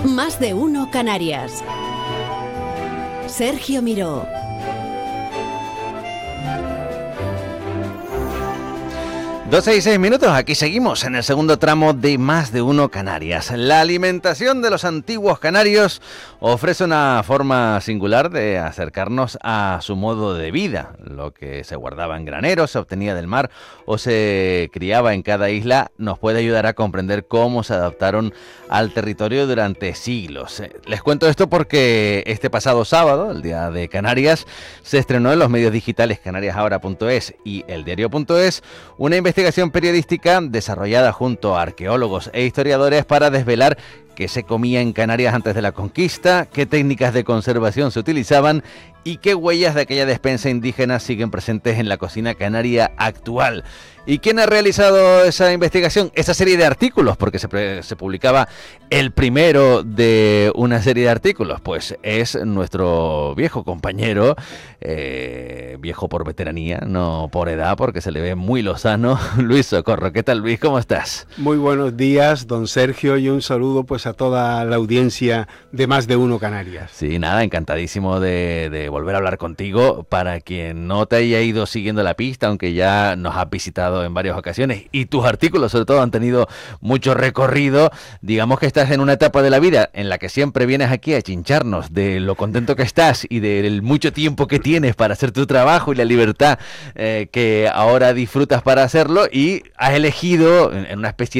Más de uno Canarias. Sergio Miró. Doce y 6 minutos, aquí seguimos en el segundo tramo de Más de uno Canarias. La alimentación de los antiguos canarios ofrece una forma singular de acercarnos a su modo de vida. Lo que se guardaba en graneros, se obtenía del mar o se criaba en cada isla nos puede ayudar a comprender cómo se adaptaron al territorio durante siglos. Les cuento esto porque este pasado sábado, el Día de Canarias, se estrenó en los medios digitales canariasahora.es y eldiario.es una investigación periodística desarrollada junto a arqueólogos e historiadores para desvelar qué se comía en Canarias antes de la conquista, qué técnicas de conservación se utilizaban y qué huellas de aquella despensa indígena siguen presentes en la cocina canaria actual. ¿Y quién ha realizado esa investigación? Esa serie de artículos, porque se publicaba el primero de una serie de artículos, pues es nuestro viejo compañero, viejo por veteranía, no por edad, porque se le ve muy lozano, Luis Socorro. ¿Qué tal, Luis? ¿Cómo estás? Muy buenos días, don Sergio, y un saludo pues a toda la audiencia de Más de Uno Canarias. Sí, nada, encantadísimo de volver a hablar contigo. Para quien no te haya ido siguiendo la pista, aunque ya nos has visitado en varias ocasiones y tus artículos sobre todo han tenido mucho recorrido, digamos que estás en una etapa de la vida en la que siempre vienes aquí a chincharnos de lo contento que estás y del mucho tiempo que tienes para hacer tu trabajo y la libertad que ahora disfrutas para hacerlo, y has elegido en una especie